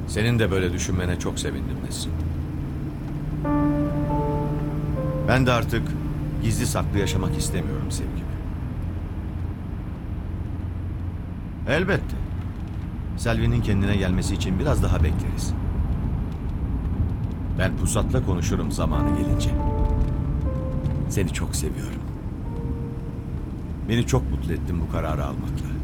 Senin de böyle düşünmene çok sevindim Nesrin. Ben de artık gizli saklı yaşamak istemiyorum sevgimi. Elbette. Selvi'nin kendine gelmesi için biraz daha bekleriz. Ben Pusat'la konuşurum zamanı gelince. Seni çok seviyorum. Beni çok mutlu ettin bu kararı almakla.